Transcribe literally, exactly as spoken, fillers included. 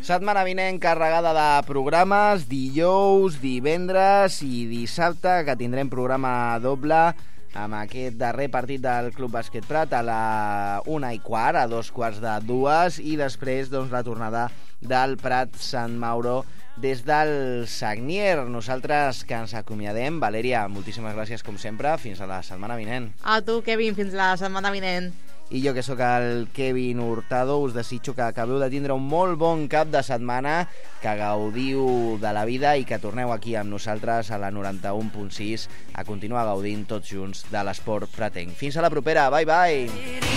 Setmana vinent carregada de programes, dijous, divendres i dissabte, que tindrem programa doble amb aquest darrer partit del Club Bàsquet Prat a la una i quart, a dos quarts de dues, i després doncs, la tornada del Prat Sant Mauro des del Sagnier. Nosaltres que ens acomiadem. Valèria, moltíssimes gràcies com sempre. Fins a la setmana vinent. A tu, Kevin, fins la setmana vinent. I jo, que sóc el Kevin Hurtado, us desitjo que acabeu de tindre un molt bon cap de setmana, que gaudiu de la vida i que torneu aquí amb nosaltres a la noranta-u punt sis a continuar gaudint tots junts de l'esport pratenc. Fins a la propera. Bye, bye!